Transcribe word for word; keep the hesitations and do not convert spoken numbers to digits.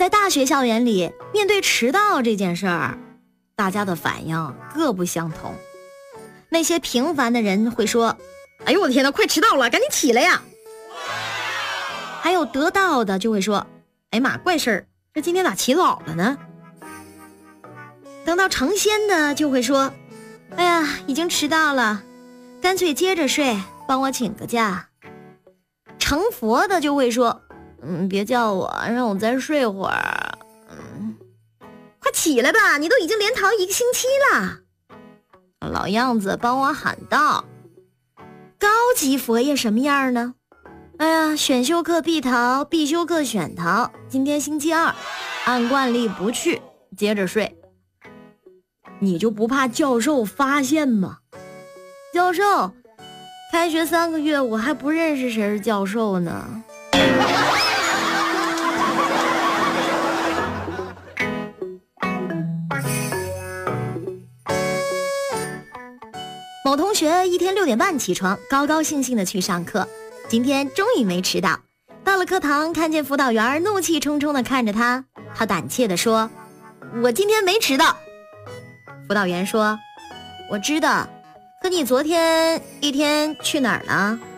在大学校园里，面对迟到这件事儿，大家的反应各不相同。那些平凡的人会说：哎呦我的天哪，快迟到了，赶紧起来呀！还有得到的就会说：哎妈，怪事儿，这今天咋起早了呢？等到成仙的就会说：哎呀，已经迟到了，干脆接着睡，帮我请个假。成佛的就会说：嗯，别叫我，让我再睡会儿。嗯，快起来吧，你都已经连逃一个星期了。老样子，帮我喊道。高级佛爷什么样呢？哎呀，选修课必逃，必修课选逃。今天星期二，按惯例不去，接着睡。你就不怕教授发现吗？教授，开学三个月，我还不认识谁是教授呢。某同学一天六点半起床，高高兴兴的去上课。今天终于没迟到。到了课堂，看见辅导员怒气冲冲的看着他，他胆怯的说：我今天没迟到。辅导员说：我知道，可你昨天一天去哪儿了？